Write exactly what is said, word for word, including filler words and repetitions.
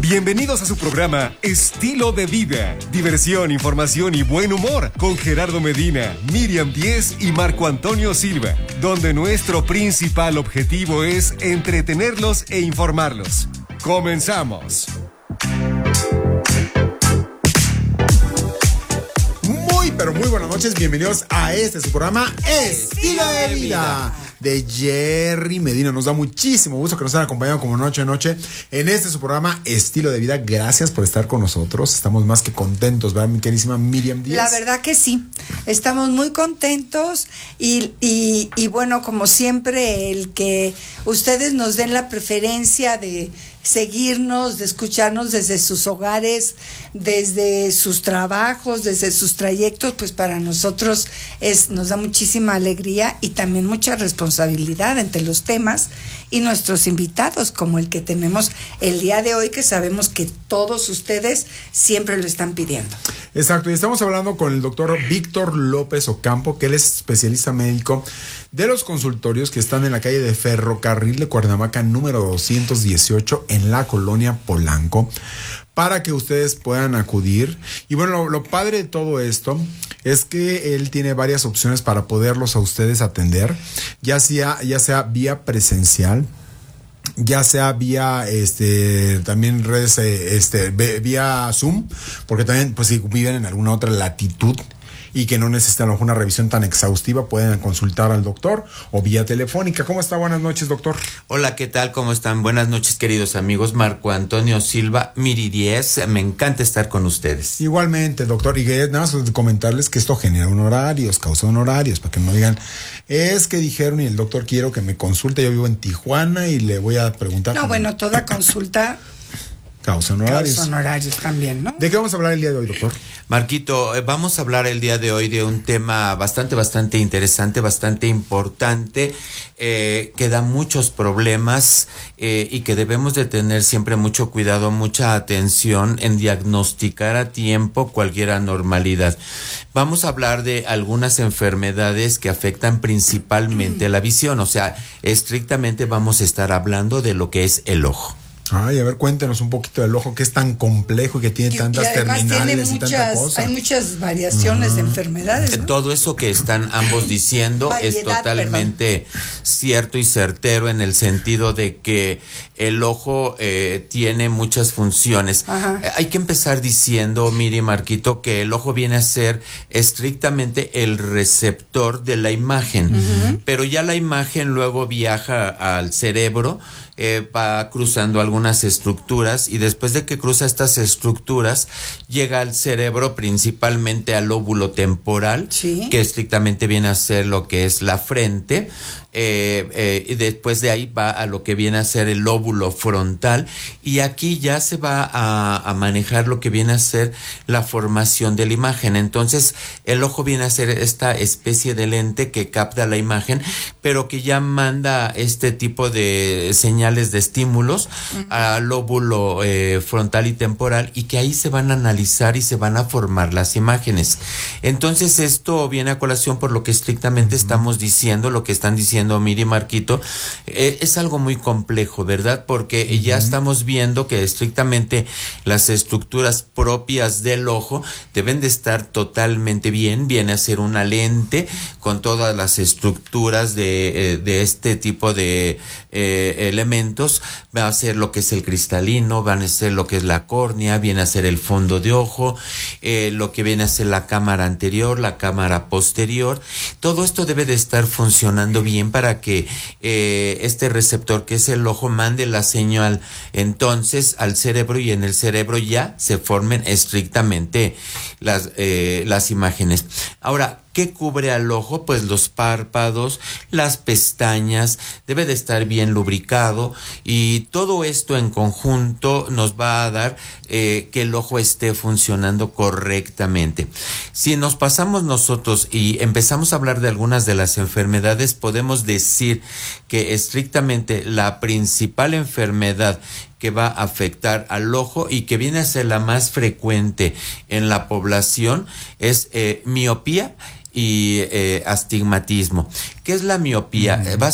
Bienvenidos a su programa Estilo de Vida. Diversión, información y buen humor con Gerardo Medina, Miriam Díez y Marco Antonio Silva, donde nuestro principal objetivo es entretenerlos e informarlos. ¡Comenzamos! Muy, pero muy buenas noches. Bienvenidos a este su programa Estilo de Vida de Jerry Medina. Nos da muchísimo gusto que nos hayan acompañado como noche a noche en este su programa Estilo de Vida. Gracias por estar con nosotros. Estamos más que contentos, ¿verdad, mi queridísima Miriam Díaz? La verdad que sí. Estamos muy contentos y, y, y bueno, como siempre, el que ustedes nos den la preferencia de seguirnos, de escucharnos desde sus hogares, desde sus trabajos, desde sus trayectos, pues para nosotros es, nos da muchísima alegría y también mucha responsabilidad entre los temas y nuestros invitados, como el que tenemos el día de hoy, que sabemos que todos ustedes siempre lo están pidiendo. Exacto, y estamos hablando con el doctor Víctor López Ocampo, que él es especialista médico de los consultorios que están en la calle de Ferrocarril de Cuernavaca, número doscientos dieciocho, en la colonia Polanco, para que ustedes puedan acudir. Y bueno, lo, lo padre de todo esto es que él tiene varias opciones para poderlos a ustedes atender, ya sea, ya sea vía presencial, ya sea vía este también redes este vía Zoom, porque también pues si viven en alguna otra latitud y que no necesitan una revisión tan exhaustiva, pueden consultar al doctor o vía telefónica. ¿Cómo está? Buenas noches, doctor. Hola, ¿qué tal? ¿Cómo están? Buenas noches, queridos amigos. Marco Antonio Silva, Miri Díez. Me encanta estar con ustedes. Igualmente, doctor. Y que nada más comentarles que esto genera honorarios, causa honorarios, para que no digan, es que dijeron y el doctor quiero que me consulte. Yo vivo en Tijuana y le voy a preguntar. No, bueno, toda consulta causa honorarios. Causa honorarios también, ¿no? ¿De qué vamos a hablar el día de hoy, doctor? Marquito, vamos a hablar el día de hoy de un tema bastante, bastante interesante, bastante importante, eh, que da muchos problemas eh, y que debemos de tener siempre mucho cuidado, mucha atención en diagnosticar a tiempo cualquier anormalidad. Vamos a hablar de algunas enfermedades que afectan principalmente la visión, o sea, estrictamente vamos a estar hablando de lo que es el ojo. Ay, a ver, cuéntenos un poquito del ojo, que es tan complejo y que tiene y, tantas y terminales tiene y muchas, tanta cosa. Hay muchas variaciones uh-huh. de enfermedades, ¿no? Todo eso que están ambos diciendo Variedad, es totalmente perdón. cierto y certero, en el sentido de que el ojo eh, tiene muchas funciones. Uh-huh. Hay que empezar diciendo, Miri, Marquito, que el ojo viene a ser estrictamente el receptor de la imagen, uh-huh. pero ya la imagen luego viaja al cerebro, Eh, va cruzando algunas estructuras y después de que cruza estas estructuras llega al cerebro, principalmente al lóbulo temporal, ¿sí? que estrictamente viene a ser lo que es la frente. Eh, eh, y después de ahí va a lo que viene a ser el lóbulo frontal, y aquí ya se va a, a manejar lo que viene a ser la formación de la imagen. Entonces el ojo viene a ser esta especie de lente que capta la imagen, pero que ya manda este tipo de señales de estímulos uh-huh. al lóbulo eh, frontal y temporal, y que ahí se van a analizar y se van a formar las imágenes. Entonces esto viene a colación por lo que estrictamente uh-huh. estamos diciendo, lo que están diciendo Miri, Marquito, eh, es algo muy complejo, ¿verdad? Porque uh-huh. ya estamos viendo que estrictamente las estructuras propias del ojo deben de estar totalmente bien. Viene a ser una lente con todas las estructuras de, eh, de este tipo de eh, elementos. Va a ser lo que es el cristalino, van a ser lo que es la córnea, viene a ser el fondo de ojo, eh, lo que viene a ser la cámara anterior, la cámara posterior. Todo esto debe de estar funcionando bien para que eh, este receptor, que es el ojo, mande la señal entonces al cerebro, y en el cerebro ya se formen estrictamente las, eh, las imágenes. Ahora, ¿qué cubre al ojo? Pues los párpados, las pestañas, debe de estar bien lubricado, y todo esto en conjunto nos va a dar eh, que el ojo esté funcionando correctamente. Si nos pasamos nosotros y empezamos a hablar de algunas de las enfermedades, podemos decir que estrictamente la principal enfermedad que va a afectar al ojo y que viene a ser la más frecuente en la población es eh, miopía y eh, astigmatismo. ¿Qué es la miopía? Mm. Va a